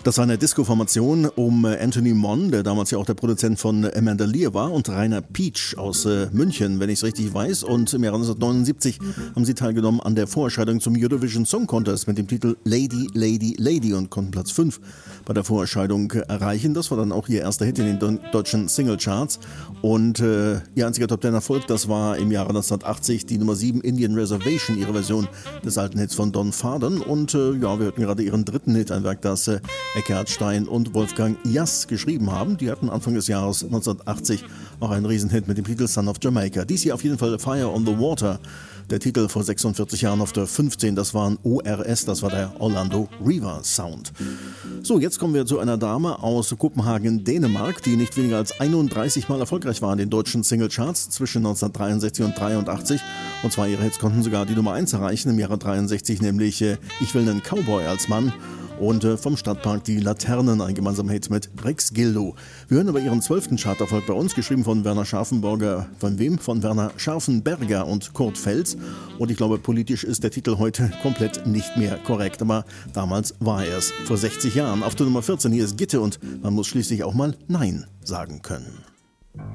Das war eine Disco-Formation um Anthony Mon, der damals ja auch der Produzent von Amanda Lear war, und Rainer Pietsch aus München, wenn ich es richtig weiß. Und im Jahre 1979 haben sie teilgenommen an der Vorentscheidung zum Eurovision Song Contest mit dem Titel Lady, Lady, Lady und konnten Platz 5 bei der Vorentscheidung erreichen. Das war dann auch ihr erster Hit in den deutschen Singlecharts. Und ihr einziger Top-10-Erfolg, das war im Jahre 1980 die Nummer 7 Indian Reservation, ihre Version des alten Hits von Don Fadden. Und wir hörten gerade ihren dritten Hit, ein Werk, das Eckhard Stein und Wolfgang Jass geschrieben haben. Die hatten Anfang des Jahres 1980 auch einen Riesenhit mit dem Titel Son of Jamaica. Dies hier auf jeden Fall Fire on the Water. Der Titel vor 46 Jahren auf der 15, das war ein ORS, das war der Orlando River Sound. So, jetzt kommen wir zu einer Dame aus Kopenhagen, Dänemark, die nicht weniger als 31 Mal erfolgreich war in den deutschen Singlecharts zwischen 1963 und 1983. Und zwar ihre Hits konnten sogar die Nummer 1 erreichen im Jahre 63, nämlich Ich will einen Cowboy als Mann. Und vom Stadtpark Die Laternen, ein gemeinsamer Hit mit Rex Gildo. Wir hören aber ihren 12. Charterfolg bei uns, geschrieben von Werner Scharfenberger. Von wem? Von Werner Scharfenberger und Kurt Fels. Und ich glaube, politisch ist der Titel heute komplett nicht mehr korrekt. Aber damals war er es. Vor 60 Jahren. Auf der Nummer 14 hier ist Gitte und man muss schließlich auch mal Nein sagen können.